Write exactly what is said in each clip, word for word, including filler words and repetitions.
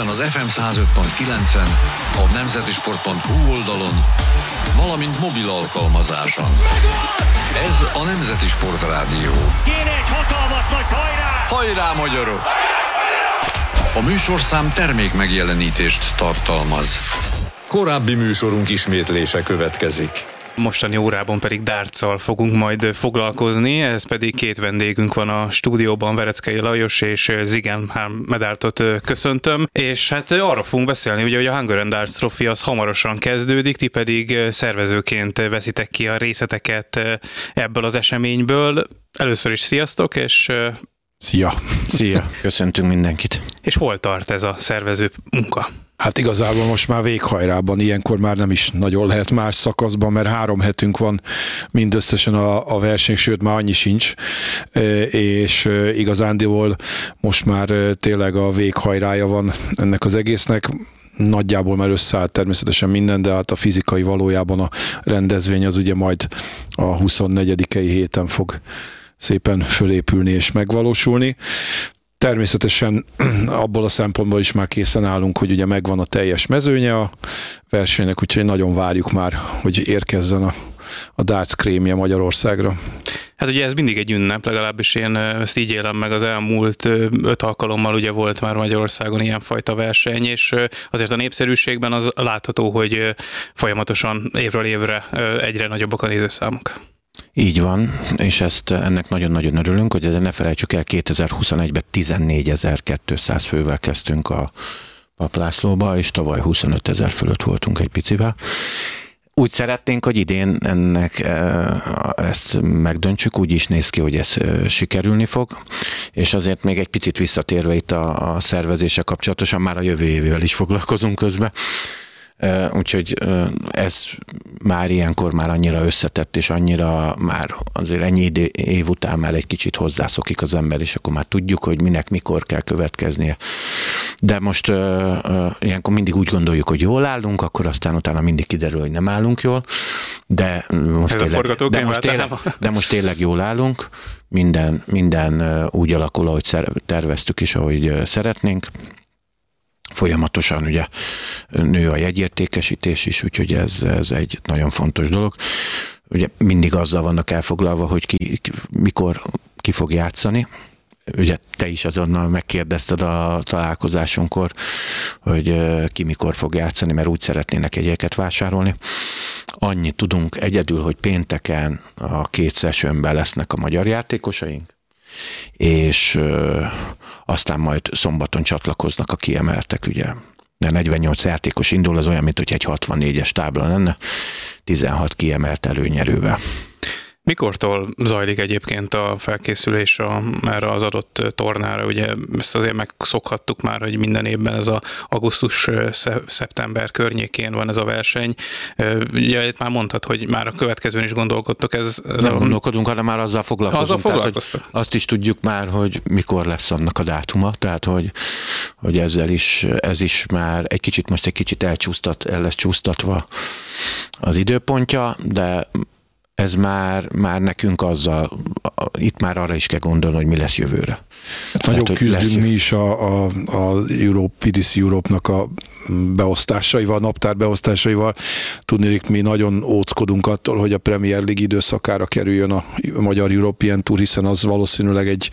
Budapesten az ef em száz öt pont kilencen, a nemzeti sport pont hu oldalon, valamint mobil alkalmazáson. Ez a Nemzeti Sport Rádió. Kéne egy hatalmas nagy hajrá! Hajrá, magyarok! A műsorszám termék megjelenítést tartalmaz. Korábbi műsorunk ismétlése következik. Mostani órában pedig dártcal fogunk majd foglalkozni, ez pedig két vendégünk van a stúdióban, Vereckei Lajos és Zigen Medártot köszöntöm, és hát arra fogunk beszélni, ugye, hogy a Hungarian Darts Trophy az hamarosan kezdődik, ti pedig szervezőként veszitek ki a részleteket ebből az eseményből. Először is sziasztok, és... Szia! Szia! Köszöntünk mindenkit! És hol tart ez a szervező munka? Hát igazából most már véghajrában, ilyenkor már nem is nagyon lehet más szakaszban, mert három hetünk van mindösszesen a, a verseny, sőt már annyi sincs, és igazándiból most már tényleg a véghajrája van ennek az egésznek. Nagyjából már összeállt természetesen minden, de hát a fizikai valójában a rendezvény az ugye majd a huszonnegyedikei héten fog szépen fölépülni és megvalósulni. Természetesen abból a szempontból is már készen állunk, hogy ugye megvan a teljes mezőnye a versenynek, úgyhogy nagyon várjuk már, hogy érkezzen a, a darts krémje Magyarországra. Hát ugye ez mindig egy ünnep, legalábbis én ezt így élem meg, az elmúlt öt alkalommal ugye volt már Magyarországon ilyenfajta verseny, és azért a népszerűségben az látható, hogy folyamatosan évről évre egyre nagyobbak a nézőszámok. Így van, és ezt ennek nagyon-nagyon örülünk, hogy ezzel ne felejtsük el, kétezer-huszonegyben tizennégyezer-kétszáz fővel kezdtünk a Paplászlóba, és tavaly huszonötezer fölött voltunk egy picivel. Úgy szeretnénk, hogy idén ennek ezt megdöntsük, úgy is néz ki, hogy ez sikerülni fog, és azért még egy picit visszatérve itt a, a szervezése kapcsolatosan, már a jövő évvel is foglalkozunk közben. Úgyhogy ez már ilyenkor már annyira összetett, és annyira már azért ennyi év után már egy kicsit hozzászokik az ember, és akkor már tudjuk, hogy minek mikor kell következnie. De most uh, uh, ilyenkor mindig úgy gondoljuk, hogy jól állunk, akkor aztán utána mindig kiderül, hogy nem állunk jól, de most, tényleg, de most, tényleg, de most tényleg jól állunk, minden, minden úgy alakul, ahogy terveztük is, ahogy szeretnénk. Folyamatosan ugye nő a jegyértékesítés is, úgyhogy ez, ez egy nagyon fontos dolog. Ugye mindig azzal vannak elfoglalva, hogy ki, ki mikor ki fog játszani. Ugye te is azonnal megkérdezted a találkozásunkkor, hogy ki mikor fog játszani, mert úgy szeretnének jegyeket vásárolni. Annyit tudunk egyedül, hogy pénteken a két sessionben lesznek a magyar játékosaink, és ö, aztán majd szombaton csatlakoznak a kiemeltek, ugye. De negyvennyolc játékos indul, az olyan, mint hogy egy hatvannégyes tábla lenne, tizenhat kiemelt előnyerővel. Mikortól zajlik egyébként a felkészülés a, erre az adott tornára? Ugye ezt azért megszokhattuk már, hogy minden évben ez a augusztus-szeptember környékén van ez a verseny. Ugye itt már mondtad, hogy már a következőn is gondolkodtok. Ez, ez Nem a... gondolkodunk, hanem már azzal foglalkozunk. Azzal foglalkoztak. Tehát, azt is tudjuk már, hogy mikor lesz annak a dátuma, tehát hogy, hogy ezzel is, ez is már egy kicsit, most egy kicsit elcsúsztat, el lesz csúsztatva az időpontja, de ez már, már nekünk azzal, itt már arra is kell gondolni, hogy mi lesz jövőre. Hát nagyon hát, küzdünk lesz... mi is a, a, a Europe, pé dé cé Europe-nak a beosztásaival, naptár beosztásaival. Tudnék, mi nagyon óckodunk attól, hogy a Premier League időszakára kerüljön a magyar European Tour, hiszen az valószínűleg egy,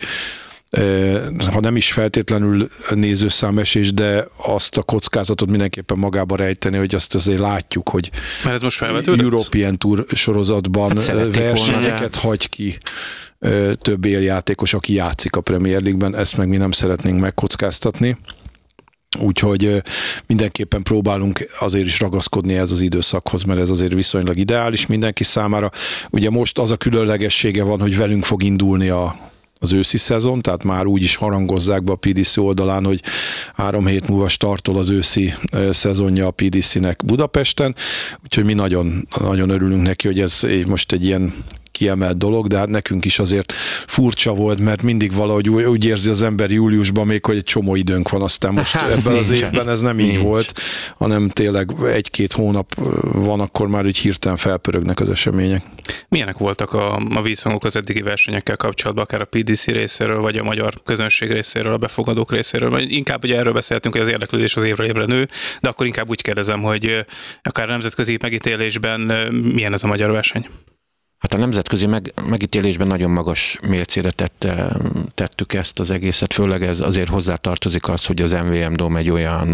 ha nem is feltétlenül nézőszámesés, de azt a kockázatot mindenképpen magába rejteni, hogy azt azért látjuk, hogy mert ez most felvetődött? European Tour sorozatban hát versenyeket volna, hagy ki több éljátékos, aki játszik a Premier League-ben, ezt meg mi nem szeretnénk megkockáztatni. Úgyhogy mindenképpen próbálunk azért is ragaszkodni ez az időszakhoz, mert ez azért viszonylag ideális mindenki számára. Ugye most az a különlegessége van, hogy velünk fog indulni a az őszi szezon, tehát már úgy is harangozzák be a pé dé cé oldalán, hogy három hét múlva startol az őszi szezonja a pé dé cének Budapesten, úgyhogy mi nagyon, nagyon örülünk neki, hogy ez most egy ilyen kiemelt dolog, de hát nekünk is azért furcsa volt, mert mindig valahogy úgy érzi az ember júliusban még, hogy egy csomó időnk van, aztán most hát, ebben nincsen. Az évben ez nem Nincs. így volt, hanem tényleg egy-két hónap van, akkor már úgy hirtelen felpörögnek az események. Milyenek voltak a, a vízhangok az eddigi versenyekkel kapcsolatban, akár a pé dé cé részéről, vagy a magyar közönség részéről, a befogadók részéről? Vagy inkább ugye erről beszéltünk, hogy az érdeklődés az évről évre nő, de akkor inkább úgy kérdezem, hogy akár a nemzetközi megítélésben milyen ez a magyar verseny? Hát a nemzetközi meg, megítélésben nagyon magas mércére tette, tettük ezt az egészet, főleg ez azért hozzátartozik az, hogy az em vé em Dome egy olyan,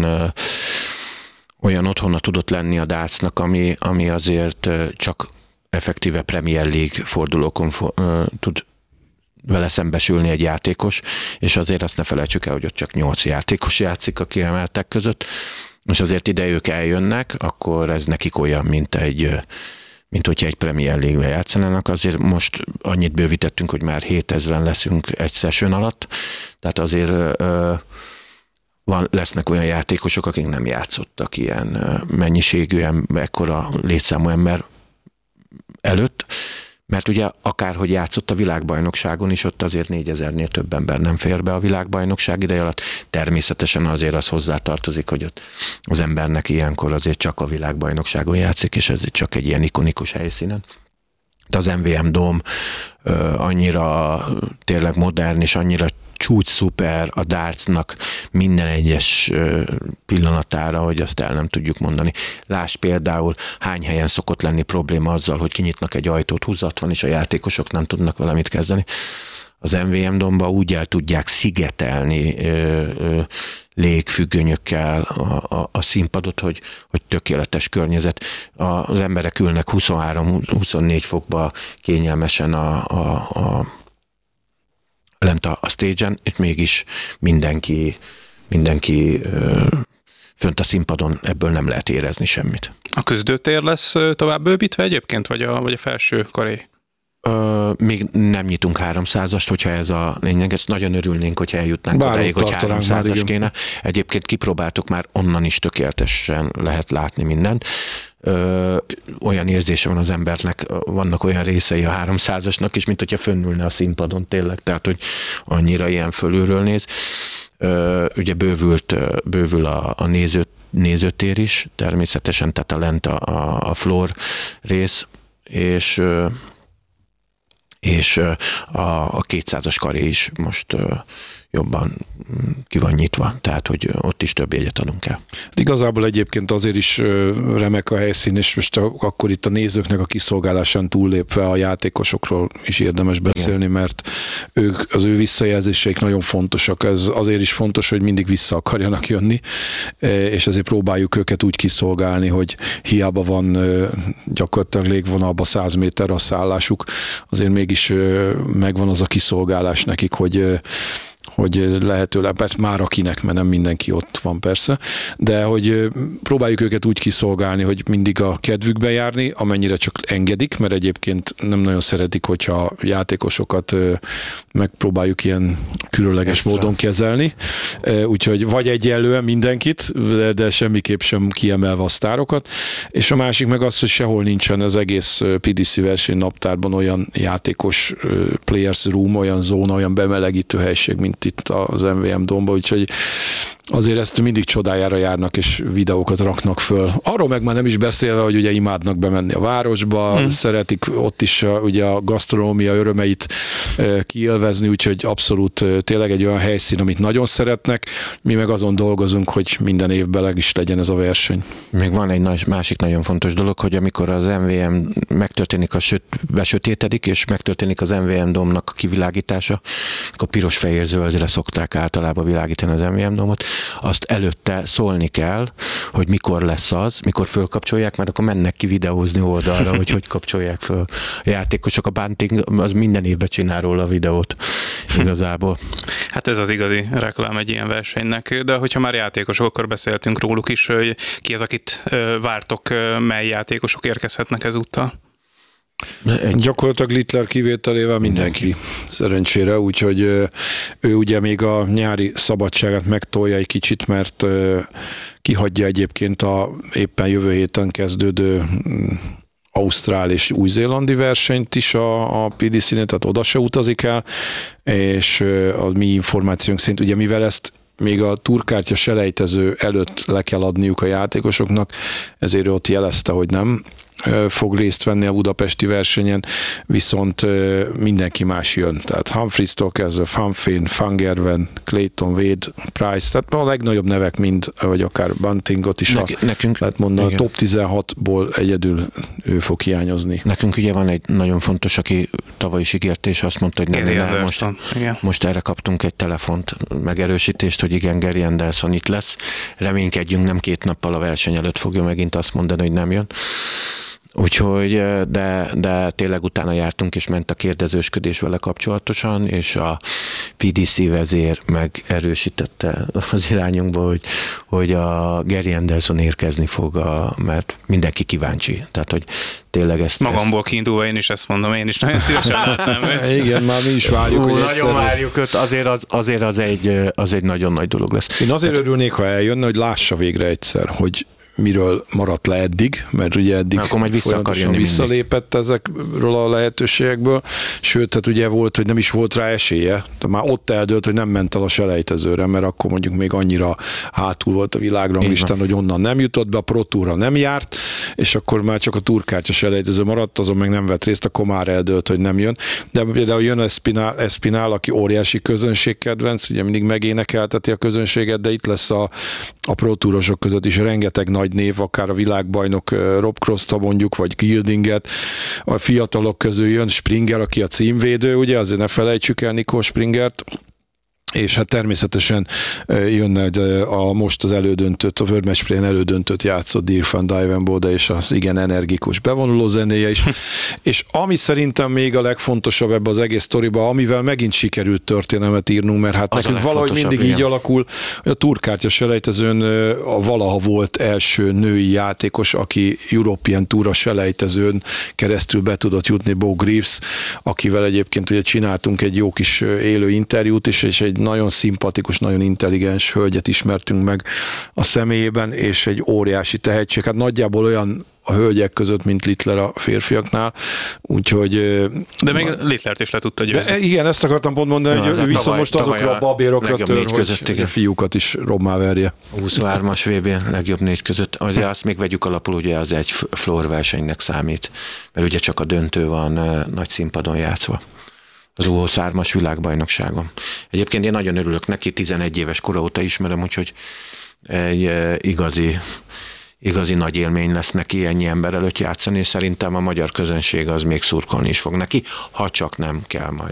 olyan otthona tudott lenni a dartsnak, ami, ami azért csak effektíve Premier League fordulókon tud vele szembesülni egy játékos, és azért azt ne felejtsük el, hogy ott csak nyolc játékos játszik a kiemeltek között, és azért ide ők eljönnek, akkor ez nekik olyan, mint egy mint hogyha egy Premier League-re játszanának. Azért most annyit bővítettünk, hogy már hétezren leszünk egy session alatt, tehát azért ö, van, lesznek olyan játékosok, akik nem játszottak ilyen mennyiségű, ekkora létszámú ember előtt, mert ugye akárhogy játszott a világbajnokságon is, ott azért négyezernél több ember nem fér be a világbajnokság ideje alatt. Természetesen azért az hozzátartozik, hogy ott az embernek ilyenkor azért csak a világbajnokságon játszik, és ez csak egy ilyen ikonikus helyszínen. De az em vé em Dome annyira tényleg modern, és annyira csúcs szuper a dartsnak minden egyes pillanatára, hogy azt el nem tudjuk mondani. Lásd például, hány helyen szokott lenni probléma azzal, hogy kinyitnak egy ajtót, húzat van, és a játékosok nem tudnak vele mit kezdeni. Az em vé em Dome-ba úgy el tudják szigetelni ö, ö, légfüggönyökkel a, a, a színpadot, hogy, hogy tökéletes környezet. A, az emberek ülnek huszonhárom-huszonnégy fokba kényelmesen a, a, a lent a, a stage-en, itt mégis mindenki, mindenki ö, fönt a színpadon, ebből nem lehet érezni semmit. A küzdőtér lesz tovább bővítve egyébként, vagy a, vagy a felső karé? Ö, még nem nyitunk háromszázast, hogyha ez a lényeg, ezt nagyon örülnénk, hogyha eljutnánk odáig, hogy háromszázas kéne. Egyébként kipróbáltuk, már onnan is tökéletesen lehet látni mindent. Ö, olyan érzése van az embernek, vannak olyan részei a háromszázasnak is, mint hogyha fönnülne a színpadon tényleg, tehát hogy annyira ilyen fölülről néz. Ö, ugye bővült, bővül a, a néző, nézőtér is, természetesen, tehát a lent a, a floor rész, és és a, a kétszázas karé is most jobban ki van nyitva, tehát hogy ott is több jegyet adunk el. Igazából egyébként azért is remek a helyszín, és most akkor itt a nézőknek a kiszolgálásán túllépve a játékosokról is érdemes beszélni, igen, mert ők, az ő visszajelzéseik nagyon fontosak. Ez azért is fontos, hogy mindig vissza akarjanak jönni, és ezért próbáljuk őket úgy kiszolgálni, hogy hiába van gyakorlatilag légvonalba száz méter a szállásuk, azért mégis megvan az a kiszolgálás nekik, hogy hogy lehetőleg, persze már akinek, mert nem mindenki ott van persze, de hogy próbáljuk őket úgy kiszolgálni, hogy mindig a kedvükbe járni, amennyire csak engedik, mert egyébként nem nagyon szeretik, hogyha játékosokat megpróbáljuk ilyen különleges Extra. módon kezelni, úgyhogy vagy egyenlően mindenkit, de semmiképp sem kiemelve a sztárokat, és a másik meg az, hogy sehol nincsen az egész pé dé cé verseny naptárban olyan játékos players room, olyan zóna, olyan bemelegítő helység, mint itt az em vé em Dome-ba, úgyhogy azért ezt mindig csodájára járnak, és videókat raknak föl. Arról meg már nem is beszélve, hogy ugye imádnak bemenni a városba, hmm. szeretik ott is a, ugye a gasztronómia örömeit e, kiélvezni, úgyhogy abszolút e, tényleg egy olyan helyszín, amit nagyon szeretnek, mi meg azon dolgozunk, hogy minden évben leg is legyen ez a verseny. Még van egy nagy, másik nagyon fontos dolog, hogy amikor az em vé em megtörténik, a söt, besötétedik, és megtörténik az em vé em Dome-nak a kivilágítása, akkor piros, fehér, zöldre szokták általában világítani az em vé em Dome-ot, azt előtte szólni kell, hogy mikor lesz az, mikor fölkapcsolják, mert akkor mennek ki videózni oldalra, hogy hogy kapcsolják föl a játékosok. A Bunting az minden évben csinál róla a videót igazából. Hát ez az igazi reklám egy ilyen versenynek, de hogyha már játékosok, akkor beszéltünk róluk is, hogy ki az, akit vártok, mely játékosok érkezhetnek ezúttal? Egy... Gyakorlatilag Littler kivételével mindenki szerencsére, úgyhogy ő ugye még a nyári szabadságát megtolja egy kicsit, mert kihagyja egyébként a éppen jövő héten kezdődő ausztrál és új-zélandi versenyt is a, a pé dé cé-nél, tehát oda se utazik el, és a mi információnk szerint, ugye mivel ezt még a túrkártya selejtező előtt le kell adniuk a játékosoknak, ezért ott jelezte, hogy nem fog részt venni a budapesti versenyen, viszont mindenki más jön. Tehát Humphries-tól kezdve Van Veen, Van Gerwen, Clayton, Wade, Price, tehát a legnagyobb nevek mind, vagy akár Buntingot is Nek- a, nekünk, lehet mondani, igen. a top tizenhatból egyedül ő fog hiányozni. Nekünk ugye van egy nagyon fontos, aki tavaly is ígért, és azt mondta, hogy nem, Gary nem, most, Anderson, igen. most erre kaptunk egy telefont megerősítést, hogy igen, Gary Anderson itt lesz. Reménykedjünk, nem két nappal a verseny előtt fogja megint azt mondani, hogy nem jön. Úgyhogy, de, de tényleg utána jártunk, és ment a kérdezősködés vele kapcsolatosan, és a pé dé cé vezér megerősítette az irányunkba, hogy, hogy a Gary Anderson érkezni fog, a, mert mindenki kíváncsi. Tehát, hogy tényleg ezt... Magamból kiindulva én is ezt mondom, én is nagyon szívesen látnám őt. Igen, már mi is várjuk, Ú, hogy nagyon egyszer... várjuk őt, azért az, azért az, egy, az egy nagyon nagy dolog lesz. Én azért örülnék, ha eljönne, hogy lássa végre egyszer, hogy miről maradt le eddig, mert ugye eddig akkor majd vissza akar jönni visszalépett ezekről a lehetőségekből, sőt, hát ugye volt, hogy nem is volt rá esélye, de már ott eldőlt, hogy nem ment el a selejtezőre, mert akkor mondjuk még annyira hátul volt a világranglistán, hogy onnan nem jutott be, a Pro Tourra nem járt, és akkor már csak a túrkártya selejtező maradt, azon meg nem vett részt, akkor már eldőlt, hogy nem jön. De például jön Espinal, Espinal, aki óriási közönségkedvenc, ugye mindig megénekelteti a közönséget, de itt lesz a, a Pro Tourosok között is rengeteg nagy név, akár a világbajnok Rob Cross-ta mondjuk, vagy Gildinget. A fiatalok közül jön Springer, aki a címvédő, ugye, azért ne felejtsük el Nico Springert, és hát természetesen jönne a most az elődöntőt, a World Match Play-en elődöntőt játszott Dirk van Dijvenbode, és az igen energikus bevonuló zenéje is. És ami szerintem még a legfontosabb ebbe az egész sztoriba, amivel megint sikerült történelmet írnunk, mert hát az nekünk valahogy mindig igen. így alakul, hogy a túrkártya selejtezőn a valaha volt első női játékos, aki European Tour a selejtezőn keresztül be tudott jutni, Bo Greaves, akivel egyébként ugye csináltunk egy jó kis élő interjút is, és egy nagyon szimpatikus, nagyon intelligens hölgyet ismertünk meg a személyében, és egy óriási tehetség. Hát nagyjából olyan a hölgyek között, mint Littler a férfiaknál, úgyhogy... De még Littlert is le tudta győzni. De igen, ezt akartam pont mondani, Ja, hogy viszont most azokra a babérokra tör, hogy között, a fiúkat is rommá verje. huszonhármas vé bé legjobb négy között. Ugye azt még vegyük alapul, ugye az egy floor versenynek számít, mert ugye csak a döntő van nagy színpadon játszva. Az U huszonhármas világbajnokságon. Egyébként én nagyon örülök neki, tizenegy éves kora óta ismerem, úgyhogy egy igazi, igazi nagy élmény lesz neki ennyi ember előtt játszani, és szerintem a magyar közönség az még szurkolni is fog neki, ha csak nem kell majd